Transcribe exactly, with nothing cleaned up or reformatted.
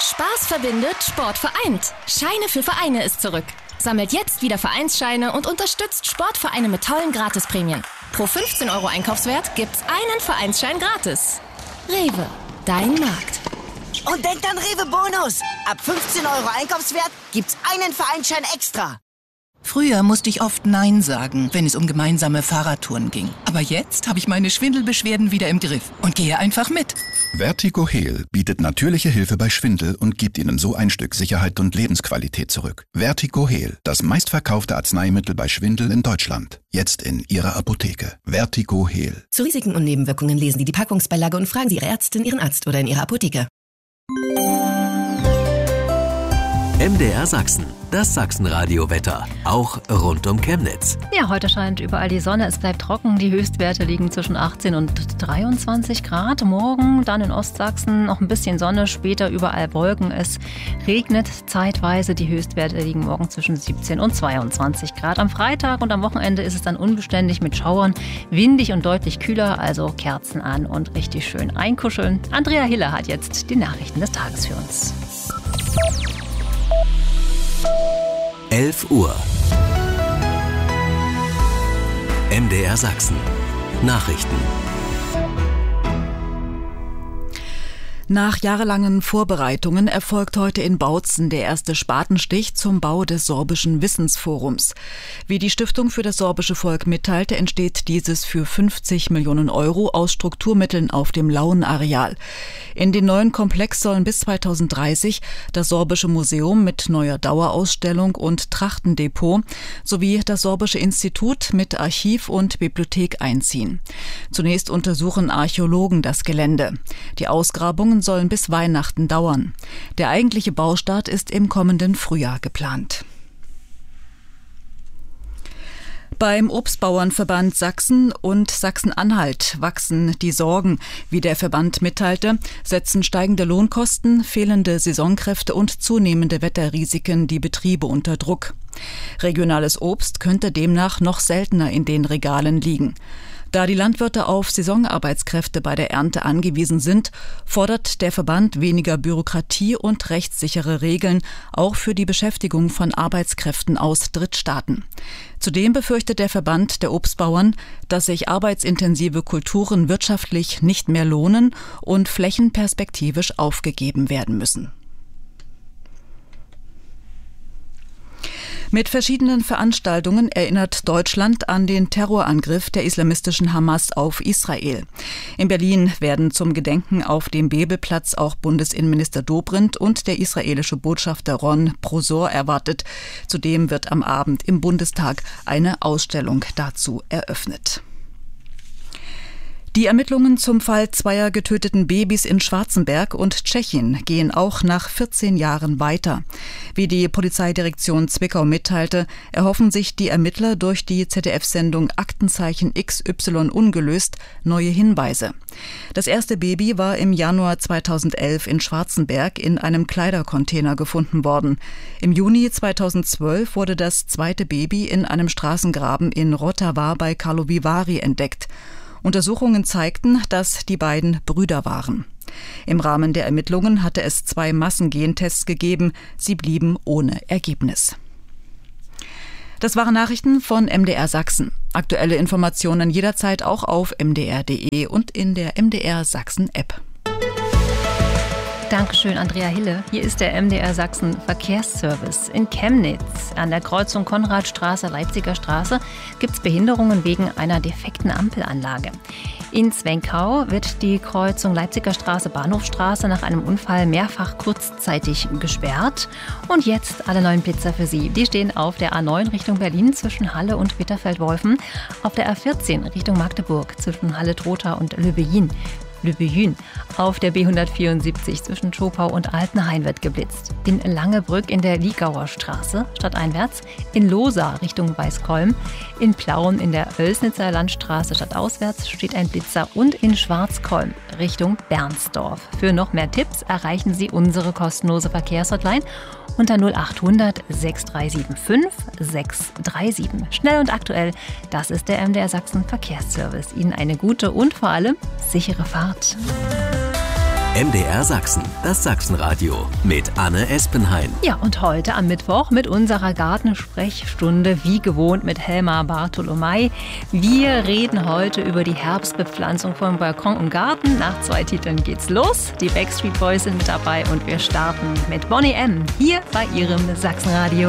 Spaß verbindet, Sport vereint. Scheine für Vereine ist zurück. Sammelt jetzt wieder Vereinsscheine und unterstützt Sportvereine mit tollen Gratisprämien. Pro fünfzehn Euro Einkaufswert gibt's einen Vereinsschein gratis. Rewe, dein Markt. Und denkt an Rewe Bonus. Ab fünfzehn Euro Einkaufswert gibt's einen Vereinsschein extra. Früher musste ich oft Nein sagen, wenn es um gemeinsame Fahrradtouren ging. Aber jetzt habe ich meine Schwindelbeschwerden wieder im Griff und gehe einfach mit. Vertigo Heal bietet natürliche Hilfe bei Schwindel und gibt Ihnen so ein Stück Sicherheit und Lebensqualität zurück. Vertigo Heal, das meistverkaufte Arzneimittel bei Schwindel in Deutschland. Jetzt in Ihrer Apotheke. Vertigo Heal. Zu Risiken und Nebenwirkungen lesen Sie die Packungsbeilage und fragen Sie Ihre Ärztin, Ihren Arzt oder in Ihrer Apotheke. M D R Sachsen, das Sachsenradio-Wetter, auch rund um Chemnitz. Ja, heute scheint überall die Sonne, es bleibt trocken. Die Höchstwerte liegen zwischen achtzehn und dreiundzwanzig Grad. Morgen dann in Ostsachsen noch ein bisschen Sonne, später überall Wolken. Es regnet zeitweise. Die Höchstwerte liegen morgen zwischen siebzehn und zweiundzwanzig Grad. Am Freitag und am Wochenende ist es dann unbeständig mit Schauern, windig und deutlich kühler, also Kerzen an und richtig schön einkuscheln. Andrea Hiller hat jetzt die Nachrichten des Tages für uns. elf Uhr. M D R Sachsen. Nachrichten. Nach jahrelangen Vorbereitungen erfolgt heute in Bautzen der erste Spatenstich zum Bau des Sorbischen Wissensforums. Wie die Stiftung für das sorbische Volk mitteilte, entsteht dieses für fünfzig Millionen Euro aus Strukturmitteln auf dem Lauen-Areal. In den neuen Komplex sollen bis zweitausenddreißig das Sorbische Museum mit neuer Dauerausstellung und Trachtendepot sowie das Sorbische Institut mit Archiv und Bibliothek einziehen. Zunächst untersuchen Archäologen das Gelände. Die Ausgrabungen sollen bis Weihnachten dauern. Der eigentliche Baustart ist im kommenden Frühjahr geplant. Beim Obstbauernverband Sachsen und Sachsen-Anhalt wachsen die Sorgen. Wie der Verband mitteilte, setzen steigende Lohnkosten, fehlende Saisonkräfte und zunehmende Wetterrisiken die Betriebe unter Druck. Regionales Obst könnte demnach noch seltener in den Regalen liegen. Da die Landwirte auf Saisonarbeitskräfte bei der Ernte angewiesen sind, fordert der Verband weniger Bürokratie und rechtssichere Regeln, auch für die Beschäftigung von Arbeitskräften aus Drittstaaten. Zudem befürchtet der Verband der Obstbauern, dass sich arbeitsintensive Kulturen wirtschaftlich nicht mehr lohnen und Flächen perspektivisch aufgegeben werden müssen. Mit verschiedenen Veranstaltungen erinnert Deutschland an den Terrorangriff der islamistischen Hamas auf Israel. In Berlin werden zum Gedenken auf dem Bebelplatz auch Bundesinnenminister Dobrindt und der israelische Botschafter Ron Prosor erwartet. Zudem wird am Abend im Bundestag eine Ausstellung dazu eröffnet. Die Ermittlungen zum Fall zweier getöteten Babys in Schwarzenberg und Tschechien gehen auch nach vierzehn Jahren weiter. Wie die Polizeidirektion Zwickau mitteilte, erhoffen sich die Ermittler durch die Z D F-Sendung Aktenzeichen X Y ungelöst neue Hinweise. Das erste Baby war im Januar zweitausendelf in Schwarzenberg in einem Kleidercontainer gefunden worden. Im Juni zweitausendzwölf wurde das zweite Baby in einem Straßengraben in Rotterdam bei Karlovy Vary entdeckt. Untersuchungen zeigten, dass die beiden Brüder waren. Im Rahmen der Ermittlungen hatte es zwei Massengentests gegeben. Sie blieben ohne Ergebnis. Das waren Nachrichten von M D R Sachsen. Aktuelle Informationen jederzeit auch auf m d r punkt d e und in der M D R Sachsen App. Dankeschön, Andrea Hille. Hier ist der M D R Sachsen Verkehrsservice. In Chemnitz an der Kreuzung Konradstraße, Leipziger Straße gibt es Behinderungen wegen einer defekten Ampelanlage. In Zwenkau wird die Kreuzung Leipziger Straße, Bahnhofstraße nach einem Unfall mehrfach kurzzeitig gesperrt. Und jetzt alle neuen Blitzer für Sie. Die stehen auf der A neun Richtung Berlin zwischen Halle und Bitterfeld-Wolfen, auf der A vierzehn Richtung Magdeburg zwischen Halle-Trotha und Lübben. Lübben. Auf der B hundertvierundsiebzig zwischen Schopau und Altenhain wird geblitzt. In Langebrück in der Liegauer Straße stadteinwärts, in Losa Richtung Weißkolm, in Plauen in der Oelsnitzer Landstraße stadtauswärts steht ein Blitzer und in Schwarzkolm Richtung Bernsdorf. Für noch mehr Tipps erreichen Sie unsere kostenlose Verkehrshotline unter null achthundert sechs drei sieben fünf sechs drei sieben. Schnell und aktuell, das ist der M D R Sachsen Verkehrsservice. Ihnen eine gute und vor allem sichere Fahrt. M D R Sachsen, das Sachsenradio mit Anne Espenhain. Ja, und heute am Mittwoch mit unserer Gartensprechstunde, wie gewohnt mit Helma Bartolomei. Wir reden heute über die Herbstbepflanzung von Balkon und Garten. Nach zwei Titeln geht's los. Die Backstreet Boys sind mit dabei und wir starten mit Boney M. hier bei Ihrem Sachsenradio.